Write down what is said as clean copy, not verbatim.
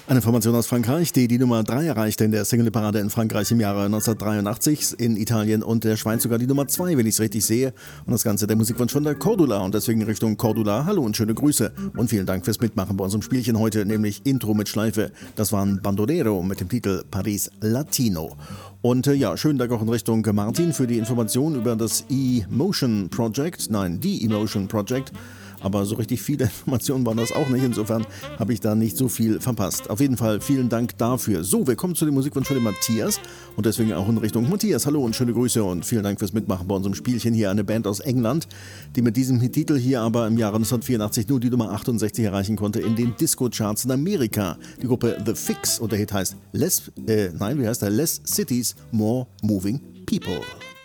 Eine Formation aus Frankreich, die die Nummer 3 erreichte in der Single-Parade in Frankreich im Jahre 1983, in Italien und der Schweiz sogar die Nummer 2, wenn ich es richtig sehe. Und das Ganze der Musikwunsch von der Cordula und deswegen Richtung Cordula. Hallo und schöne Grüße und vielen Dank fürs Mitmachen bei unserem Spielchen heute, nämlich Intro mit Schleife. Das waren Bandolero mit dem Titel Paris Latino. Und schönen Dank auch in Richtung Martin für die Information über das E-Motion Project. Nein, die E-Motion Project. Aber so richtig viele Informationen waren das auch nicht. Insofern habe ich da nicht so viel verpasst. Auf jeden Fall vielen Dank dafür. So, wir kommen zu dem Musikwunsch von dem Matthias. Und deswegen auch in Richtung Matthias. Hallo und schöne Grüße und vielen Dank fürs Mitmachen bei unserem Spielchen hier. Eine Band aus England, die mit diesem Titel hier aber im Jahre 1984 nur die Nummer 68 erreichen konnte in den Disco-Charts in Amerika. Die Gruppe The Fix und der Hit heißt Less Cities, More Moving People.